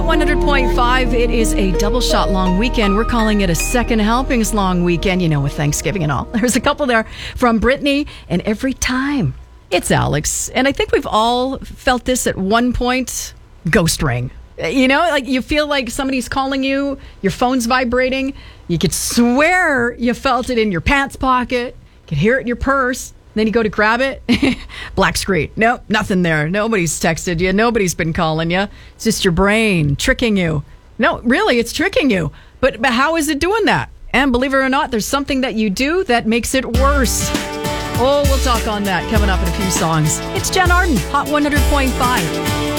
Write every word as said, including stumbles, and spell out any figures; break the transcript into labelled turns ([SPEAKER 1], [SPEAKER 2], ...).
[SPEAKER 1] one hundred point five, it is a double shot long weekend. We're calling it a second helpings long weekend, you know, with Thanksgiving and all. There's a couple there from Brittany, and every time it's Alex. And I think we've all felt this at one point, ghost ring. You know, like you feel like somebody's calling you, your phone's vibrating. You could swear you felt it in your pants pocket. You could hear it in your purse. Then you go to grab it. Black screen. Nope, nothing there. Nobody's texted you. Nobody's been calling you. It's just your brain tricking you. No, really, it's tricking you. But, but how is it doing that? And believe it or not, there's something that you do that makes it worse. Oh, we'll talk on that coming up in a few songs. It's Jen Arden, Hot one hundred point five.